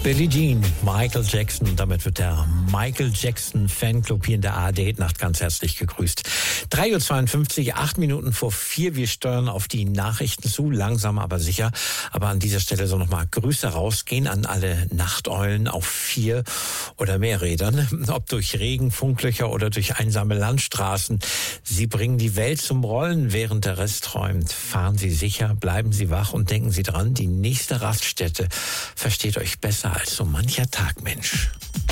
Billie Jean, Michael Jackson. Damit wird der Michael Jackson Fanclub hier in der ARD-Nacht ganz herzlich gegrüßt. 3:52 Uhr, 8 Minuten vor 4. Wir steuern auf die Nachrichten zu, langsam aber sicher. Aber an dieser Stelle so nochmal Grüße rausgehen an alle Nachteulen auf 4 oder mehr Rädern. Ob durch Regen, Funklöcher oder durch einsame Landstraßen. Sie bringen die Welt zum Rollen, während der Rest träumt. Fahren Sie sicher, bleiben Sie wach und denken Sie dran, die nächste Raststätte versteht euch besser als so mancher Tag, Mensch.